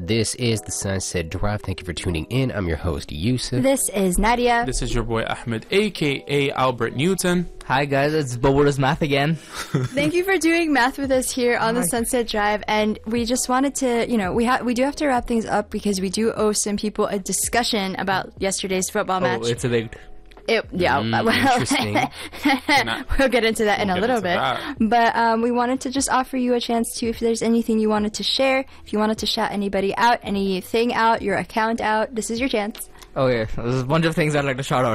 This is the Sunset Drive. Thank you for tuning in. I'm your host, Yusuf. This is Nadia. This is your boy Ahmed, aka Albert Newton. Hi guys, it's Bobula's Math again. Thank you for doing math with us here on the Sunset Drive, and we just wanted to, we do have to wrap things up because we do owe some people a discussion about yesterday's football match. Oh, it's a big... Interesting. We'll get into that in a little bit. But we wanted to just offer you a chance to, if there's anything you wanted to share, if you wanted to shout anybody out, anything out, your account out, this is your chance. Okay, there's a bunch of things I'd like to shout out.